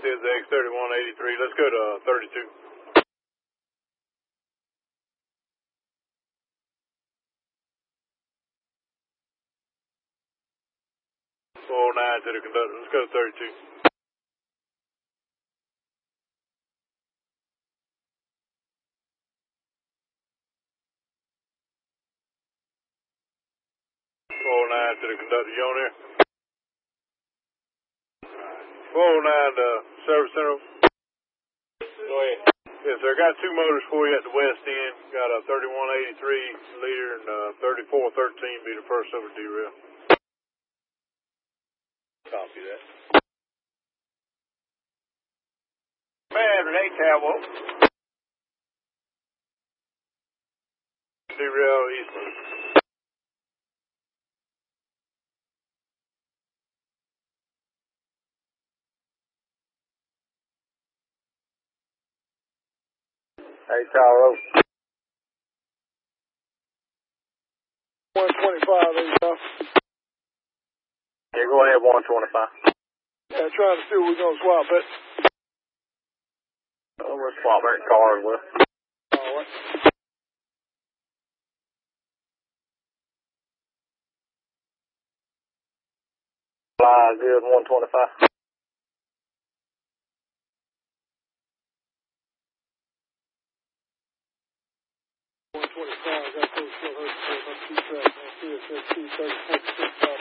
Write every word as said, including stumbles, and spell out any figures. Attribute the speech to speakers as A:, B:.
A: is X thirty-one eighty-three. Let's go to uh, thirty-two. four oh nine to the conductor. Let's go to thirty-two. four oh nine to the conductor. You on there? four oh nine to service center. Go ahead. Yes, sir. Got two motors for you at the west end. Got a thirty-one eighty-three leader and uh, thirty-four thirteen be the first over derail. Copy that. Man, Renee Cowboy. Derail eastward. Hey, Tyler. one twenty-five, there you go. Yeah, go ahead, one twenty-five. Yeah, trying to see what we're going to swap, but... Oh, we'll swap that car as well. All right. Fly good, one twenty-five. one twenty-five, got those still hurt, two tracks, two thirty-four, six.